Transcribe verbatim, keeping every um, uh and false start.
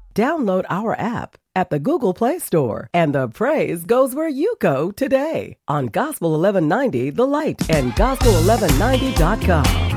Download our app at the Google Play Store, and the praise goes where you go today on Gospel eleven ninety The Light and gospel eleven ninety dot com.